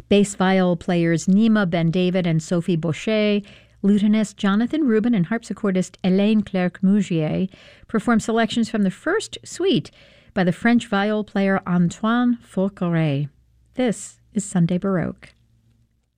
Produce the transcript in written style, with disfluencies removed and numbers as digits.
Bass viol players Nima Ben David and Sophie Baucher, lutenist Jonathan Rubin and harpsichordist Hélène Clerc-Mougier perform selections from the first suite by the French viol player Antoine Forqueray. This is Sunday Baroque.